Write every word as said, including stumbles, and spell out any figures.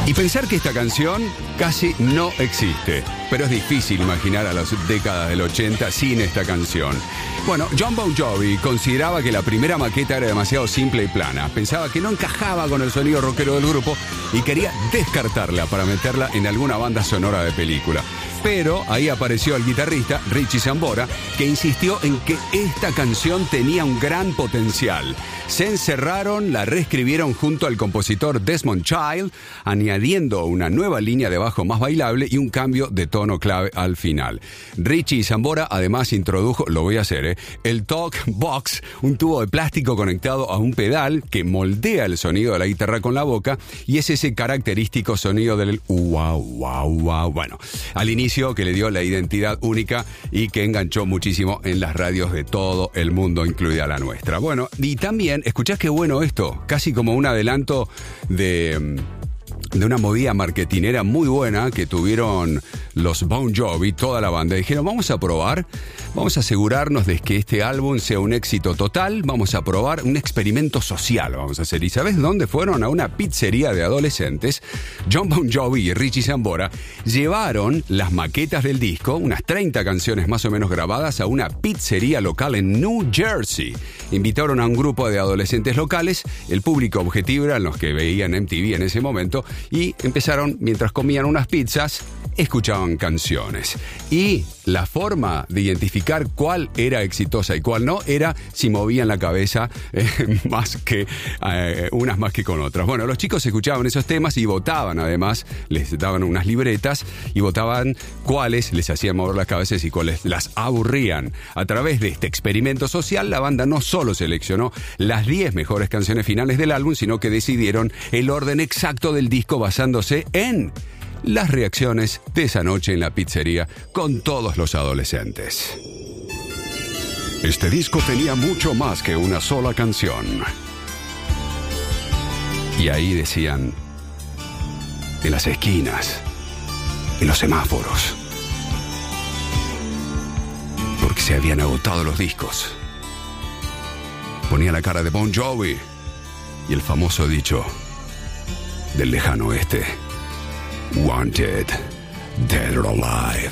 Y pensar que esta canción casi no existe, pero es difícil imaginar a las décadas del ochenta sin esta canción. Bueno, Jon Bon Jovi consideraba que la primera maqueta era demasiado simple y plana. Pensaba que no encajaba con el sonido rockero del grupo y quería descartarla para meterla en alguna banda sonora de película. Pero ahí apareció el guitarrista Richie Sambora, que insistió en que esta canción tenía un gran potencial. Se encerraron, la reescribieron junto al compositor Desmond Child, añadiendo una nueva línea de bajo más bailable y un cambio de tono clave al final. Richie Sambora además introdujo, lo voy a hacer, ¿eh? el Talk Box, un tubo de plástico conectado a un pedal que moldea el sonido de la guitarra con la boca, y es ese característico sonido del wow, wow, wow. Bueno, al inicio que le dio la identidad única y que enganchó muchísimo en las radios de todo el mundo, incluida la nuestra. Bueno, y también, escuchás qué bueno esto, casi como un adelanto de... de una movida marketinera muy buena que tuvieron los Bon Jovi, toda la banda. Dijeron, vamos a probar, vamos a asegurarnos de que este álbum sea un éxito total, vamos a probar un experimento social, vamos a hacer. ¿Y sabes dónde fueron? A una pizzería de adolescentes. Jon Bon Jovi y Richie Sambora llevaron las maquetas del disco, unas treinta canciones más o menos grabadas, a una pizzería local en New Jersey. Invitaron a un grupo de adolescentes locales, el público objetivo eran los que veían M T V en ese momento, y empezaron, mientras comían unas pizzas, escuchaban canciones. Y la forma de identificar cuál era exitosa y cuál no era si movían la cabeza eh, más que eh, unas más que con otras. Bueno, los chicos escuchaban esos temas y votaban, además, les daban unas libretas y votaban cuáles les hacían mover las cabezas y cuáles las aburrían. A través de este experimento social, la banda no solo seleccionó las diez mejores canciones finales del álbum, sino que decidieron el orden exacto del disco basándose en las reacciones de esa noche en la pizzería con todos los adolescentes. Este disco tenía mucho más que una sola canción. Y ahí decían, en las esquinas, en los semáforos, porque se habían agotado los discos. Ponía la cara de Bon Jovi y el famoso dicho del lejano oeste: Wanted, dead or alive.